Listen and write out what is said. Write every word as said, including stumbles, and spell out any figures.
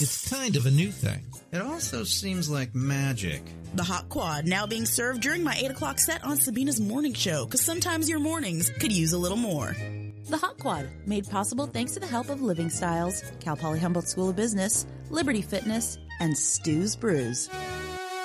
It's kind of a new thing. It also seems like magic. The Hot Quad, now being served during my eight o'clock set on Sabina's morning show, because sometimes your mornings could use a little more. The Hot Quad, made possible thanks to the help of Living Styles, Cal Poly Humboldt School of Business, Liberty Fitness, and Stu's Brews.